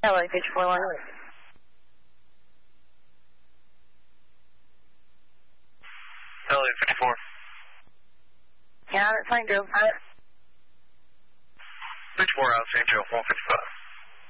LA 54 line. LA 54. Yeah, that's fine, Joe. 54 out, St. Joe, 155.